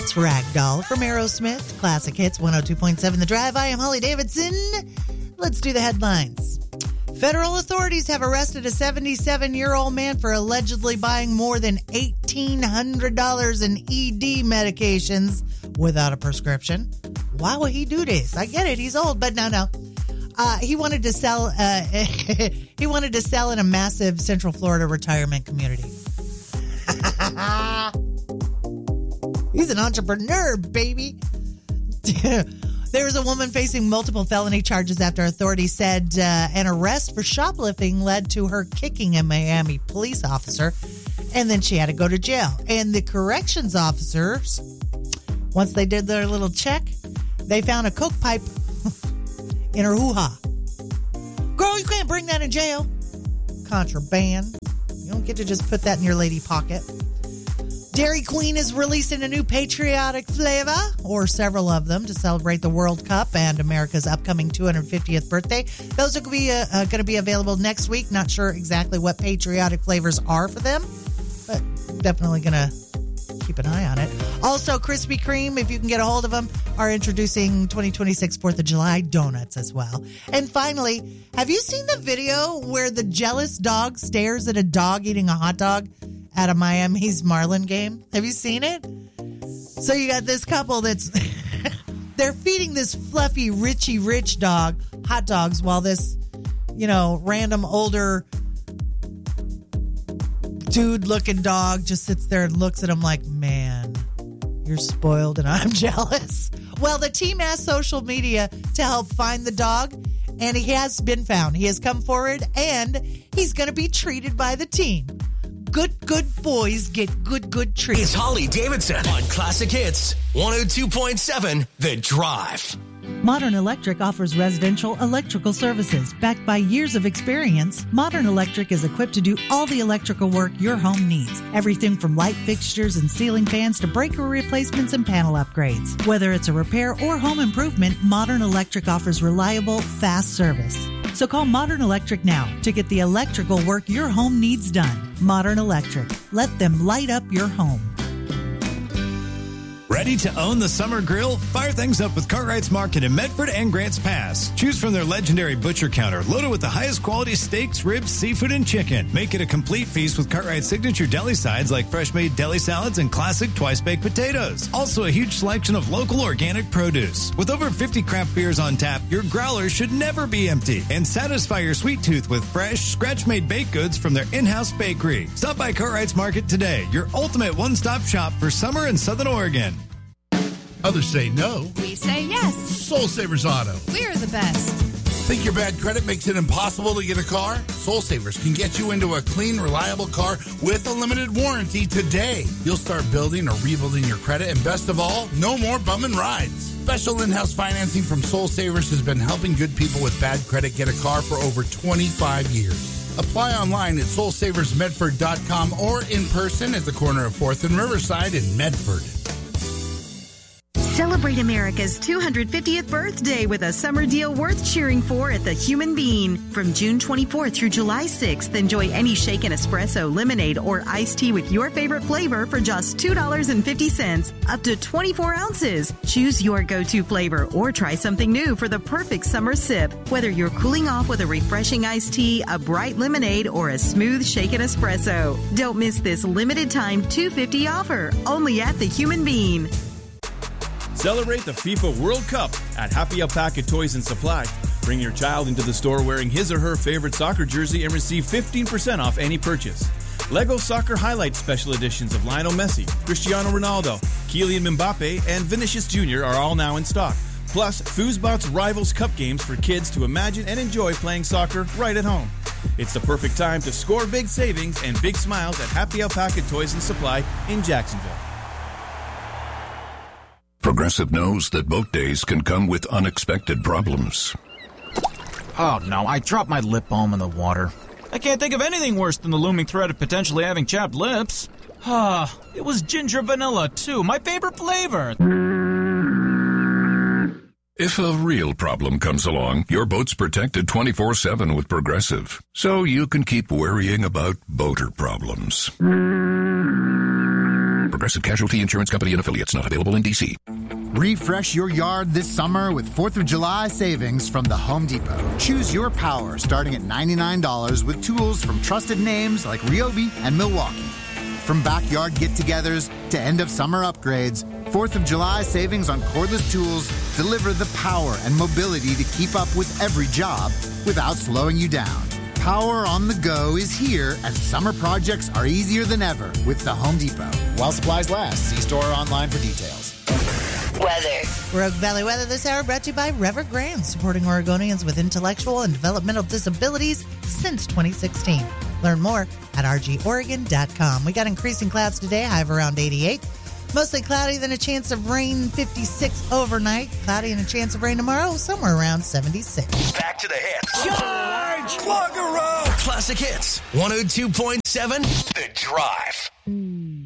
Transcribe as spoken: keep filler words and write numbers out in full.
That's Ragdoll from Aerosmith. Classic Hits one oh two point seven The Drive. I am Holly Davidson. Let's do the headlines. Federal authorities have arrested a seventy-seven-year-old man for allegedly buying more than eighteen hundred dollars in E D medications without a prescription. Why would he do this? I get it. He's old, but no, no. Uh, he wanted to sell. Uh, he wanted to sell in a massive Central Florida retirement community. He's an entrepreneur, baby. There was a woman facing multiple felony charges after authorities said uh, an arrest for shoplifting led to her kicking a Miami police officer, and then she had to go to jail. And the corrections officers, once they did their little check, they found a coke pipe in her hoo-ha. Girl, you can't bring that in jail. Contraband. You don't get to just put that in your lady pocket. Dairy Queen is releasing a new patriotic flavor, or several of them, to celebrate the World Cup and America's upcoming two hundred fiftieth birthday. Those are going to be, uh, uh, going to be available next week. Not sure exactly what patriotic flavors are for them, but definitely going to keep an eye on it. Also, Krispy Kreme, if you can get a hold of them, are introducing twenty twenty-six fourth of July donuts as well. And finally, have you seen the video where the jealous dog stares at a dog eating a hot dog at a Miami's Marlin game? Have you seen it? So you got this couple that's they're feeding this fluffy Richie Rich dog hot dogs while this, you know, random older dude looking dog just sits there and looks at him like, man, you're spoiled and I'm jealous. Well, the team asked social media to help find the dog, and he has been found. He has come forward, and he's going to be treated by the team. Good, good boys get good, good treats. It's Holly Davidson on Classic Hits one oh two point seven The Drive. Modern Electric offers residential electrical services. Backed by years of experience, Modern Electric is equipped to do all the electrical work your home needs. Everything from light fixtures and ceiling fans to breaker replacements and panel upgrades. Whether it's a repair or home improvement, Modern Electric offers reliable, fast service. So call Modern Electric now to get the electrical work your home needs done. Modern Electric. Let them light up your home. Ready to own the summer grill? Fire things up with Cartwright's Market in Medford and Grants Pass. Choose from their legendary butcher counter, loaded with the highest quality steaks, ribs, seafood, and chicken. Make it a complete feast with Cartwright's signature deli sides like fresh-made deli salads and classic twice-baked potatoes. Also a huge selection of local organic produce. With over fifty craft beers on tap, your growler should never be empty. And satisfy your sweet tooth with fresh, scratch-made baked goods from their in-house bakery. Stop by Cartwright's Market today, your ultimate one-stop shop for summer in Southern Oregon. Others say no. We say yes. Soul Savers Auto. We're the best. Think your bad credit makes it impossible to get a car? Soul Savers can get you into a clean, reliable car with a limited warranty today. You'll start building or rebuilding your credit, and best of all, no more bumming rides. Special in-house financing from Soul Savers has been helping good people with bad credit get a car for over twenty-five years. Apply online at soul savers medford dot com or in person at the corner of fourth and Riverside in Medford. Celebrate America's two hundred fiftieth birthday with a summer deal worth cheering for at the Human Bean. From June twenty-fourth through July sixth, enjoy any shaken espresso, lemonade, or iced tea with your favorite flavor for just two dollars and fifty cents, up to twenty-four ounces. Choose your go-to flavor or try something new for the perfect summer sip. Whether you're cooling off with a refreshing iced tea, a bright lemonade, or a smooth shaken espresso. Don't miss this limited time two dollars and fifty cents offer, only at the Human Bean. Celebrate the FIFA World Cup at Happy Alpaca Toys and Supply. Bring your child into the store wearing his or her favorite soccer jersey and receive fifteen percent off any purchase. Lego Soccer Highlight Special Editions of Lionel Messi, Cristiano Ronaldo, Kylian Mbappe, and Vinicius Junior are all now in stock. Plus, Foosbot's Rivals Cup games for kids to imagine and enjoy playing soccer right at home. It's the perfect time to score big savings and big smiles at Happy Alpaca Toys and Supply in Jacksonville. Progressive knows that boat days can come with unexpected problems. Oh no, I dropped my lip balm in the water. I can't think of anything worse than the looming threat of potentially having chapped lips. Ah, it was ginger vanilla too, my favorite flavor. If a real problem comes along, your boat's protected twenty-four seven with Progressive, so you can keep worrying about boater problems. Progressive Casualty Insurance Company and Affiliates. Not available in D C. Refresh your yard this summer with fourth of July savings from the Home Depot. Choose your power starting at ninety-nine dollars with tools from trusted names like Ryobi and Milwaukee. From backyard get-togethers to end-of-summer upgrades, fourth of July savings on cordless tools deliver the power and mobility to keep up with every job without slowing you down. Power on the go is here, and summer projects are easier than ever with the Home Depot. While supplies last, see store or online for details. Weather. Rogue Valley weather this hour brought to you by Evergrande, supporting Oregonians with intellectual and developmental disabilities since twenty sixteen. Learn more at r g oregon dot com. We got increasing clouds today, high of around eighty-eight. Mostly cloudy, then a chance of rain, fifty-six overnight. Cloudy and a chance of rain tomorrow, somewhere around seventy-six. Back to the hits. Charge! Plug her up! Classic Hits, one oh two point seven, The Drive.